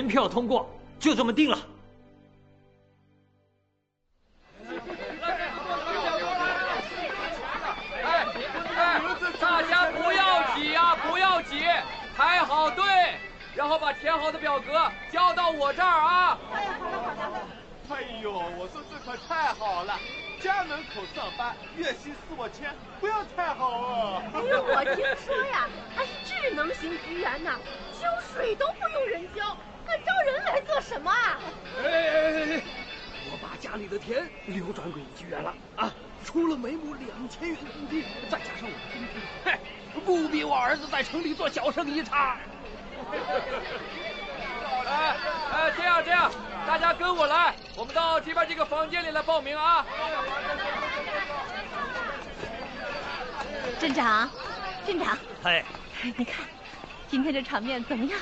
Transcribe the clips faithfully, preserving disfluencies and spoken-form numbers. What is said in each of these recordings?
票通过，就这么定了。 哎哎，大家不要挤呀、啊，不要挤，排好队，然后把填好的表格交到我这儿啊。 哎呀，好了好了。 哎呦，我说这可太好了，家门口上班，月薪四五千，不要太好啊！ 哎呦，我听说呀，他是智能型局员呢，修水都不用人浇，还招人来做什么啊？ 哎哎哎！我把家里的田流转给局员了啊，出了每亩两千元工资，再加上我的工资，嘿，不比我儿子在城里做小生意差。 哎哎，这样这样，大家跟我来，我们到这边这个房间里来报名啊。 镇长，镇长， 哎， 你看，今天这场面怎么样？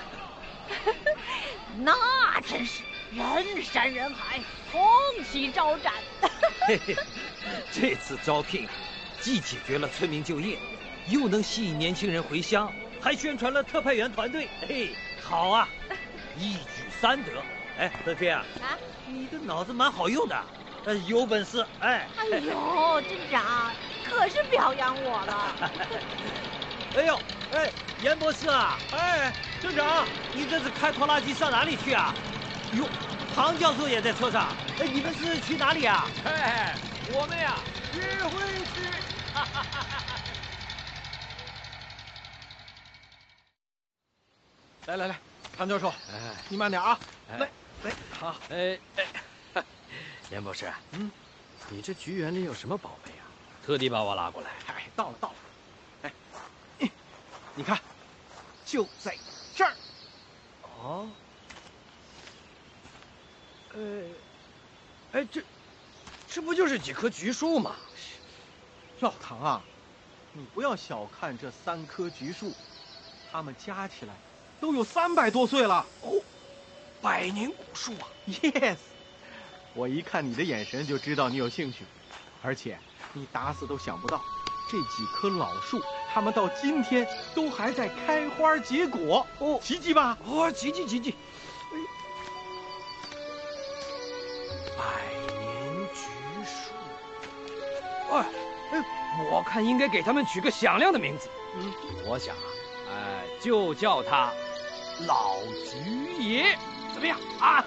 那真是人山人海，空气招展。 嘿嘿，这次招聘既解决了村民就业，又能吸引年轻人回乡，还宣传了特派员团队。嘿，好啊，一举三得。哎，德飞啊， 啊， 你的脑子蛮好用的，呃，有本事。哎， 哎呦，镇长可是表扬我了。 哎呦，哎，严博士啊，哎，镇长，你这是开拖拉机上哪里去啊？哟，唐教授也在车上。哎，你们是去哪里啊？ 哎，我们呀，约会去。 来来来，唐教授，哎，你慢点啊！来来，好， 哎哎，严博士，嗯，你这局园里有什么宝贝啊？特地把我拉过来。 哎，到了到了，哎，你看，就在这儿。 哦。呃，哎，这，这不就是几棵橘树吗？ 老唐啊，你不要小看这三棵橘树，它们加起来都有三百多岁了。 哦，百年古树啊 ！Yes， 我一看你的眼神就知道你有兴趣，而且你打死都想不到，这几棵老树，它们到今天都还在开花结果。哦，奇迹吧？ 哦，奇迹奇迹。百年橘树。哎哎，我看应该给他们取个响亮的名字。嗯，我想啊，哎，就叫他老菊爷，怎么样啊？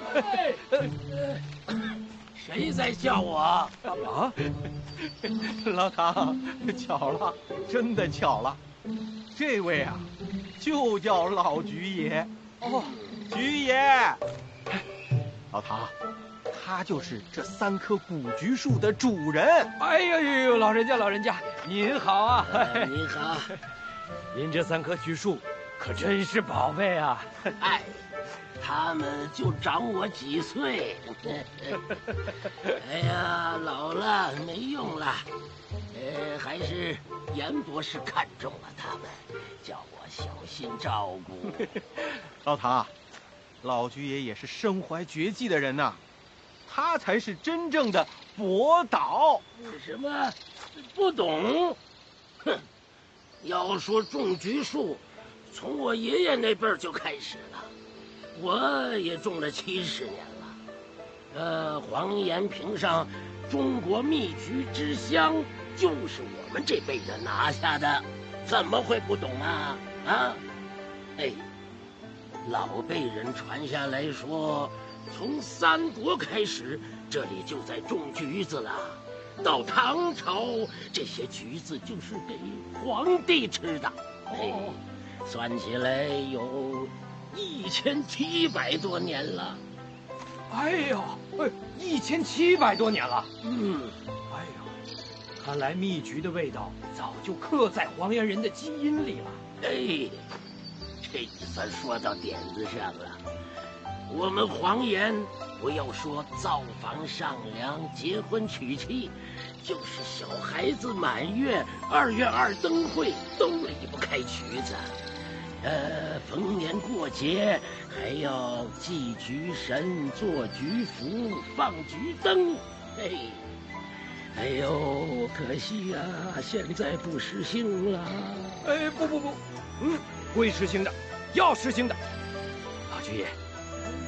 谁在叫我？ 啊， 老唐，巧了，真的巧了，这位啊，就叫老菊爷。哦，菊爷，老唐，他就是这三棵古橘树的主人。 哎呦呦呦，老人家老人家，您好啊！ 哎、您好， 您这三棵橘树可真是宝贝啊！ 哎，他们就长我几岁。哎呀，老了没用了，呃，还是严博士看中了他们，叫我小心照顾。 老唐，老菊爷也是身怀绝技的人呐、啊，他才是真正的博导。 什么？不懂？哼！要说种橘树，从我爷爷那辈儿就开始了，我也种了七十年了。呃，黄岩屏上中国蜜橘之乡就是我们这辈人拿下的，怎么会不懂啊？啊？哎，老辈人传下来说，从三国开始，这里就在种橘子了。到唐朝，这些橘子就是给皇帝吃的。哎，算起来有一千七百多年了。 哎呦，哎，一千七百多年了。 嗯， 哎呦，看来蜜橘的味道早就刻在黄岩人的基因里了。 哎，这你算说到点子上了。我们黄岩不要说造房上梁、结婚娶妻，就是小孩子满月、二月二灯会都离不开橘子。呃，逢年过节还要祭橘神、做橘符、放橘灯。哎，哎呦，可惜呀、啊，现在不实行了。 哎，不不不，嗯，会实行的，要实行的。老菊爷。